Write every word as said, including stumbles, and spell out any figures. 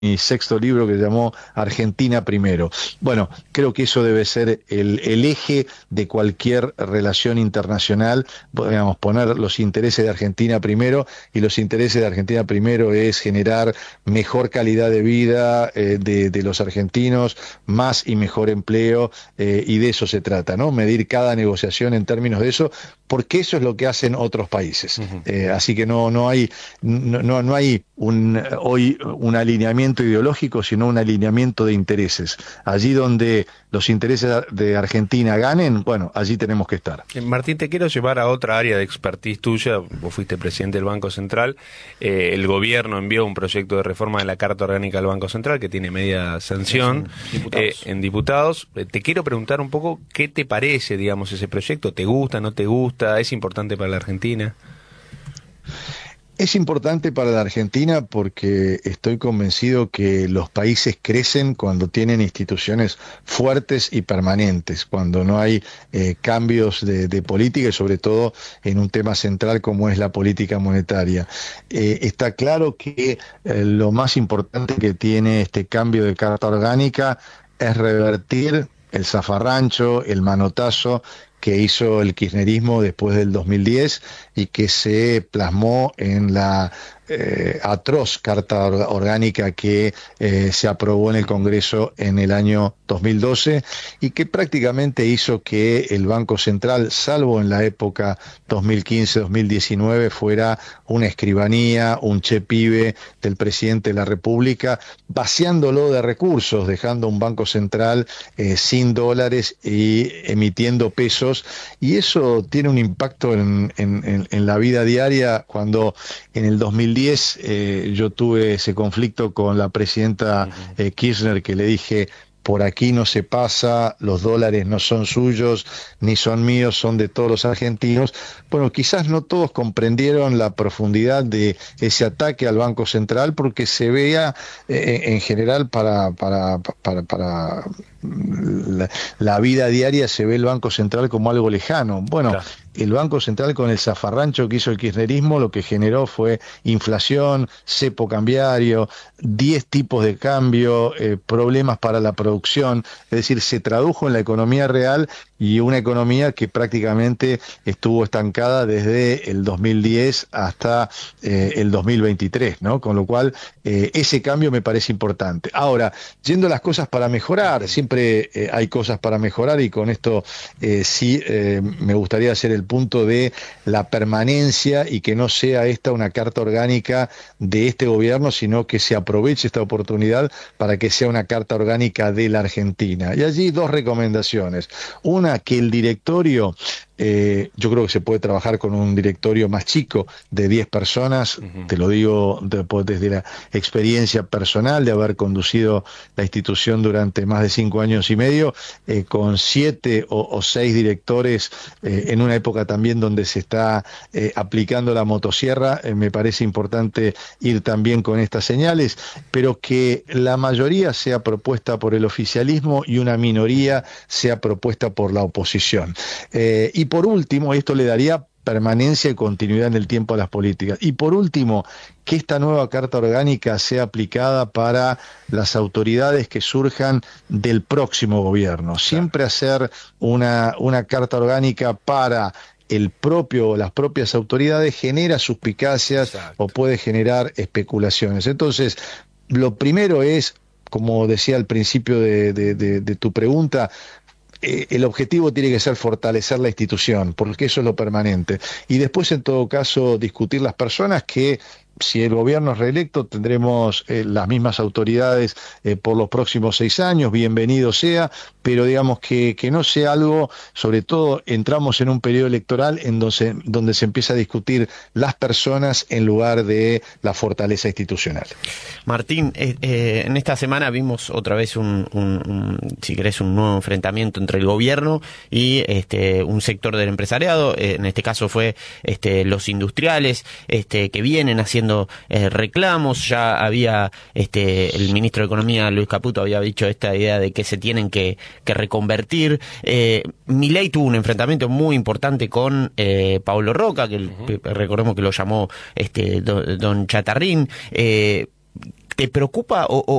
mi sexto libro que se llamó Argentina Primero. Bueno, creo que eso debe ser el, el eje de cualquier relación internacional, digamos, poner los intereses de Argentina primero, y los intereses de Argentina primero es generar mejor calidad de vida eh, de, de los argentinos, más y mejor empleo, eh, y de eso se trata, ¿no? Medir cada negociación en términos de eso, porque eso es lo que hacen otros países. Uh-huh. Eh, así que no, no hay, no, no, no hay un, hoy un alineamiento ideológico, sino un alineamiento de intereses. Allí donde los intereses de Argentina ganen, bueno, allí tenemos que estar. Martín, te quiero llevar a otra área de expertise tuya. Vos fuiste presidente del Banco Central. Eh, el gobierno envió un proyecto de reforma de la Carta Orgánica del Banco Central que tiene media sanción sí, diputados. Eh, en diputados. Eh, te quiero preguntar un poco qué te parece, digamos, ese proyecto. ¿Te gusta, no te gusta? ¿Es importante para la Argentina? Es importante para la Argentina porque estoy convencido que los países crecen cuando tienen instituciones fuertes y permanentes, cuando no hay eh, cambios de, de política, y sobre todo en un tema central como es la política monetaria. Eh, está claro que eh, lo más importante que tiene este cambio de Carta Orgánica es revertir el zafarrancho, el manotazo que hizo el kirchnerismo después del dos mil diez y que se plasmó en la eh, atroz Carta Orgánica que eh, se aprobó en el Congreso en el año dos mil doce, y que prácticamente hizo que el Banco Central, salvo en la época dos mil quince dos mil diecinueve, fuera una escribanía, un chepibe del presidente de la República, vaciándolo de recursos, dejando un Banco Central eh, sin dólares y emitiendo pesos. Y eso tiene un impacto en, en, en la vida diaria. Cuando en el dos mil diez eh, yo tuve ese conflicto con la presidenta eh, Kirchner, que le dije: por aquí no se pasa, los dólares no son suyos, ni son míos, son de todos los argentinos. Bueno, quizás no todos comprendieron la profundidad de ese ataque al Banco Central, porque se veía eh, en general para, para, para, para la, la vida diaria, se ve el Banco Central como algo lejano. Bueno, claro. El Banco Central, con el zafarrancho que hizo el kirchnerismo, lo que generó fue inflación, cepo cambiario, diez tipos de cambio, eh, problemas para la producción. Es decir, se tradujo en la economía real, y una economía que prácticamente estuvo estancada desde el dos mil diez hasta eh, el dos mil veintitrés, ¿no? Con lo cual, eh, ese cambio me parece importante. Ahora, yendo a las cosas para mejorar, siempre eh, hay cosas para mejorar, y con esto eh, sí eh, me gustaría hacer el punto de la permanencia, y que no sea esta una carta orgánica de este gobierno, sino que se aproveche esta oportunidad para que sea una carta orgánica de la Argentina. Y allí dos recomendaciones. Una, que el directorio, eh, yo creo que se puede trabajar con un directorio más chico, de diez personas, uh-huh. Te lo digo después, desde la experiencia personal de haber conducido la institución durante más de cinco años y medio, eh, con siete o, o seis directores, eh, en una época también donde se está eh, aplicando la motosierra. Eh, me parece importante ir también con estas señales, pero que la mayoría sea propuesta por el oficialismo y una minoría sea propuesta por la oposición. Eh, y por último, esto le daría permanencia y continuidad en el tiempo a las políticas. Y por último, que esta nueva Carta Orgánica sea aplicada para las autoridades que surjan del próximo gobierno. Siempre hacer una, una Carta Orgánica para el propio, las propias autoridades, genera suspicacias. Exacto. O puede generar especulaciones. Entonces, lo primero es, como decía al principio de, de, de, de tu pregunta, eh, el objetivo tiene que ser fortalecer la institución, porque eso es lo permanente. Y después, en todo caso, discutir las personas, que si el gobierno es reelecto, tendremos eh, las mismas autoridades eh, por los próximos seis años, bienvenido sea, pero digamos que, que no sea algo, sobre todo entramos en un periodo electoral en donde, donde se empieza a discutir las personas en lugar de la fortaleza institucional. Martín, eh, eh, en esta semana vimos otra vez un, un, un, si querés, un nuevo enfrentamiento entre el gobierno y este, un sector del empresariado. Eh, en este caso fue este, los industriales, este, que vienen haciendo Eh, reclamos. Ya había este el ministro de Economía, Luis Caputo, había dicho esta idea de que se tienen que, que reconvertir. eh, Milei tuvo un enfrentamiento muy importante con eh, Pablo Roca, que uh-huh. recordemos que lo llamó este don, don Chatarrín. eh, ¿te preocupa o, o